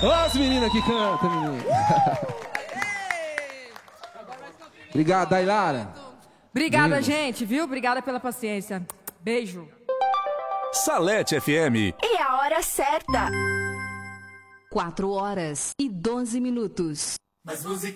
Ó as meninas que cantam, menina. Obrigado, Dailara. Obrigada, gente, viu? Obrigada pela paciência. Beijo. Salete FM. E a hora certa. 4 horas e 12 minutos. Mais música.